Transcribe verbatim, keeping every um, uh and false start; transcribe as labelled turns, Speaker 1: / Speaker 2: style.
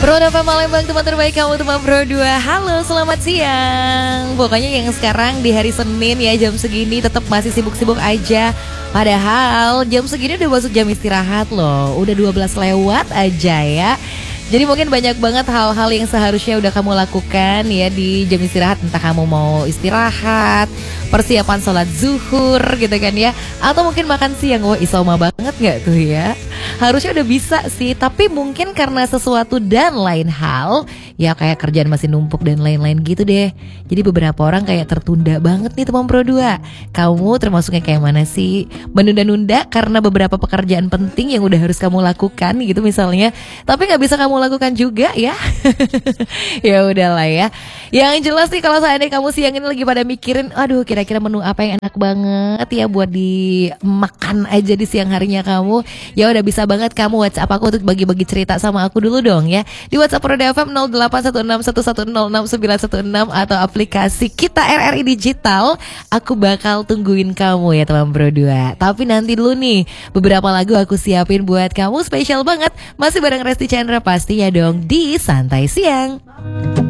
Speaker 1: Roda Palembang, teman terbaik kamu, teman Pro dua. Halo, selamat siang. Pokoknya yang sekarang di hari Senin ya, jam segini tetap masih sibuk-sibuk aja. Padahal jam segini udah masuk jam istirahat loh. Udah dua belas lewat aja ya. Jadi mungkin banyak banget hal-hal yang seharusnya udah kamu lakukan ya di jam istirahat. Entah kamu mau istirahat, persiapan sholat zuhur gitu kan ya, atau mungkin makan siang. Wah, isoma banget gak tuh ya? Harusnya udah bisa sih, tapi mungkin karena sesuatu dan lain hal, ya kayak kerjaan masih numpuk dan lain-lain gitu deh. Jadi beberapa orang kayak tertunda banget nih teman Pro dua. Kamu termasuknya kayak mana sih? Menunda-nunda karena beberapa pekerjaan penting yang udah harus kamu lakukan gitu misalnya, tapi gak bisa kamu lakukan juga ya. Ya udahlah ya. Yang jelas nih kalau seandainya kamu siang ini lagi pada mikirin, aduh kira-kira menu apa yang enak banget ya buat dimakan aja di siang harinya kamu, ya udah bisa banget kamu WhatsApp aku untuk bagi-bagi cerita sama aku dulu dong ya. Di WhatsApp Roda F M nol delapan satu enam satu satu nol enam sembilan satu enam atau aplikasi Kita R R I Digital. Aku bakal tungguin kamu ya teman Pro dua. Tapi nanti dulu nih, beberapa lagu aku siapin buat kamu spesial banget. Masih bareng Resti Chandra pastinya dong di Santai Siang.